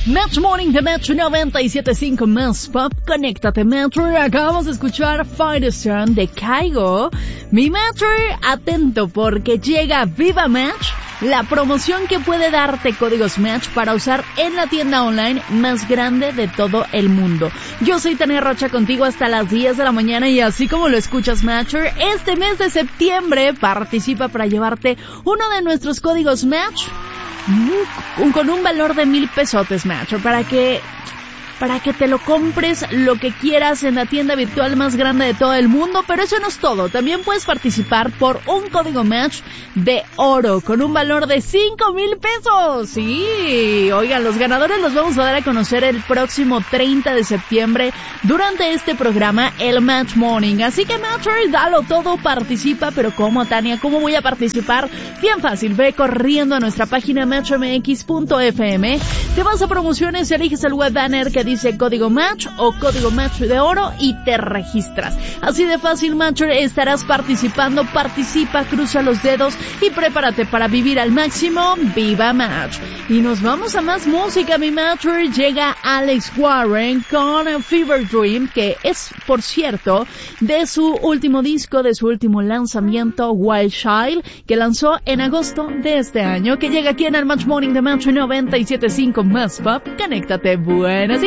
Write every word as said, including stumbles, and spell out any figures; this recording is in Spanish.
Match Morning de Metro noventa y siete punto cinco más Pop. Conéctate, Metro. Acabamos de escuchar Firestone de Kygo. Mi Metro, atento porque llega Viva Match, la promoción que puede darte códigos Match para usar en la tienda online más grande de todo el mundo. Yo soy Tania Rocha contigo hasta las diez de la mañana y así como lo escuchas, Matcher, este mes de septiembre participa para llevarte uno de nuestros códigos Match con un valor de mil pesotes, Matcher, para que para que te lo compres lo que quieras en la tienda virtual más grande de todo el mundo. Pero eso no es todo, también puedes participar por un código Match de oro con un valor de cinco mil pesos. Sí, oigan, los ganadores los vamos a dar a conocer el próximo treinta de septiembre durante este programa, el Match Morning. Así que Matcher, dalo todo, participa. Pero ¿cómo, Tania? ¿Cómo voy a participar? Bien fácil, ve corriendo a nuestra página match m x punto f m, te vas a promociones, eliges el web banner que dice código Match o código Match de oro y te registras. Así de fácil, Matcher, estarás participando. Participa, cruza los dedos y prepárate para vivir al máximo. ¡Viva Match! Y nos vamos a más música, mi Matcher. Llega Alex Warren con Fever Dream, que es, por cierto, de su último disco, de su último lanzamiento, Wild Child, que lanzó en agosto de este año, que llega aquí en el Match Morning de Match noventa y siete punto cinco más Pop. Conéctate, buenas